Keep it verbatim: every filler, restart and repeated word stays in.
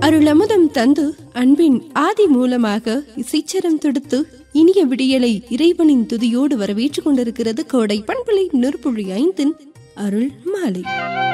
அருளமுதம் தந்து அன்பின் ஆதி மூலமாக இசைச்சரம் தொடுத்து இனிய விடியலை இறைவனின் துதியோடு வரவேற்றுக் கொண்டிருக்கிறது கோடை பண்பலை நூறு புள்ளி ஐந்தின் அருள் மாலை.